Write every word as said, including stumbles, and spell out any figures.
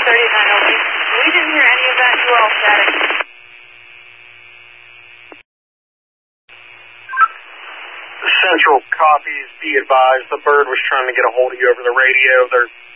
thirty-nine oh eight. We didn't hear any of that. You were all static. Central copies, be advised, the bird was trying to get a hold of you over the radio. They're